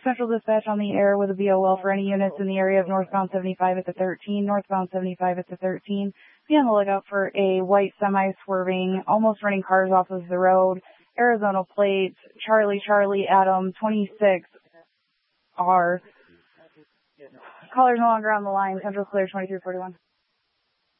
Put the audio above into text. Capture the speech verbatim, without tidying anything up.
Central Dispatch on the air with a V O L for any units in the area of northbound seventy-five at the thirteen, northbound seventy-five at the thirteen. Be on the lookout for a white semi swerving, almost running cars off of the road. Arizona plates, Charlie, Charlie, Adam, twenty-six R. Caller's no longer on the line. Central clear, twenty-three forty-one.